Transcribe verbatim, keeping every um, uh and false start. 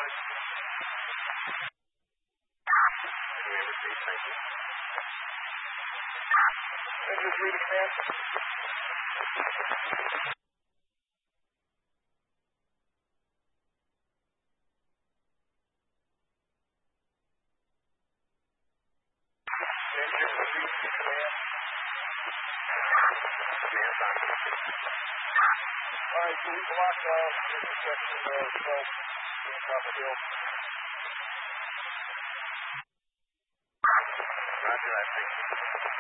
Thank you. Ranger three to command. Ranger three to command. Command on. All right, so we blocked off the intersection of twelve and Copper Hill. Roger that, thank you.